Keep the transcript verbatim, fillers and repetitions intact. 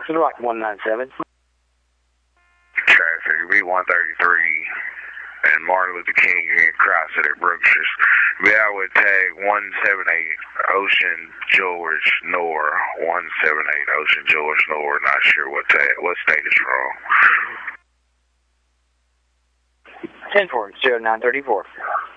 Rock one nine seven. Traffic, B one thirty-three and Martin Luther King and Crossett at Brookshires. Be out with tag one seven eight Ocean George Nor. one seven eight Ocean George Nor. Not sure what tag, what state it's from. ten four, zero nine three four.